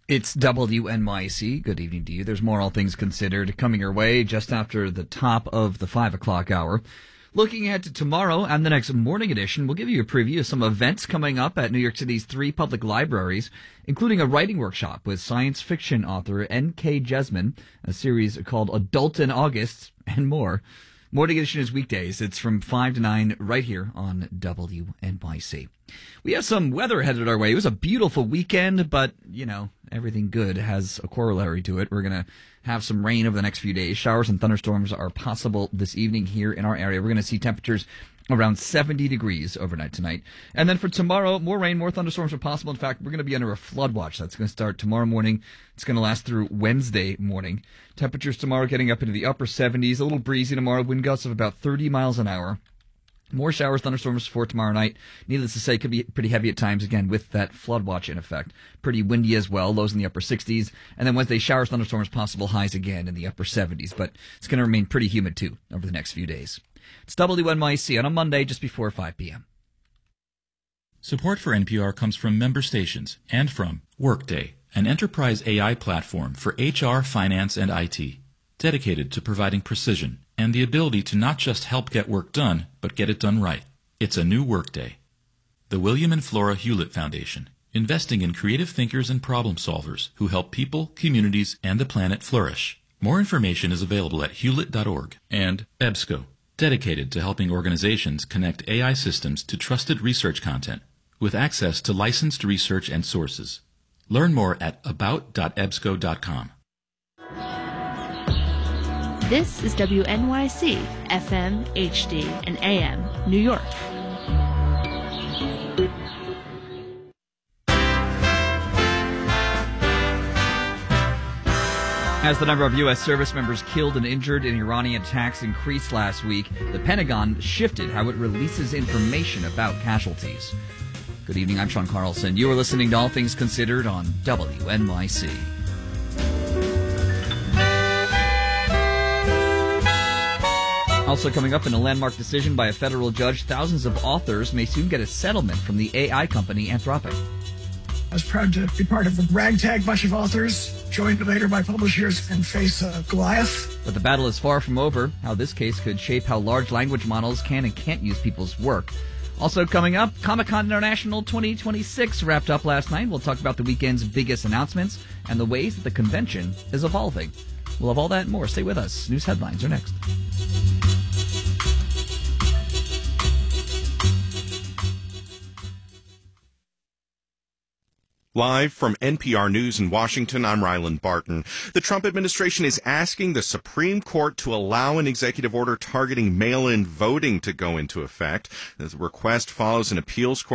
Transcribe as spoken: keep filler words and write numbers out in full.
It's W N Y C. Good evening to you. There's more All Things Considered coming your way just after the top of the five o'clock hour. Looking ahead to tomorrow and the next morning edition, we'll give you a preview of some events coming up at New York City's three public libraries, including a writing workshop with science fiction author N K Jesman, a series called Adult in August, and more. Morning edition is weekdays. It's from five to nine right here on W N Y C. We have some weather headed our way. It was a beautiful weekend, but, you know, everything good has a corollary to it. We're going to have some rain over the next few days. Showers and thunderstorms are possible this evening here in our area. We're going to see temperatures around seventy degrees overnight tonight. And then for tomorrow, more rain, more thunderstorms are possible. In fact, we're going to be under a flood watch. That's going to start tomorrow morning. It's going to last through Wednesday morning. Temperatures tomorrow getting up into the upper seventies. A little breezy tomorrow. Wind gusts of about thirty miles an hour. More showers, thunderstorms for tomorrow night. Needless to say, could be pretty heavy at times, again, with that flood watch in effect. Pretty windy as well, lows in the upper sixties. And then Wednesday, showers, thunderstorms, possible highs again in the upper seventies. But it's going to remain pretty humid, too, over the next few days. It's W N Y C on a Monday just before five p.m. Support for N P R comes from member stations and from Workday, an enterprise A I platform for H R, finance, and I T, dedicated to providing precision and the ability to not just help get work done, but get it done right. It's a new Workday. The William and Flora Hewlett Foundation, investing in creative thinkers and problem solvers who help people, communities, and the planet flourish. More information is available at hewlett dot org. And EBSCO, dedicated to helping organizations connect A I systems to trusted research content with access to licensed research and sources. Learn more at about dot ebsco dot com. This is W N Y C, F M, H D, and A M, New York. As the number of U S service members killed and injured in Iranian attacks increased last week, the Pentagon shifted how it releases information about casualties. Good evening, I'm Sean Carlson. You are listening to All Things Considered on W N Y C. Also coming up in a landmark decision by a federal judge, thousands of authors may soon get a settlement from the A I company Anthropic. I was proud to be part of the ragtag bunch of authors, joined later by publishers, and face uh, Goliath. But the battle is far from over. How this case could shape how large language models can and can't use people's work. Also coming up, Comic-Con International twenty twenty-six wrapped up last night. We'll talk about the weekend's biggest announcements and the ways that the convention is evolving. We'll have all that and more. Stay with us. News headlines are next. Live from N P R News in Washington, I'm Ryland Barton. The Trump administration is asking the Supreme Court to allow an executive order targeting mail-in voting to go into effect. The request follows an appeals court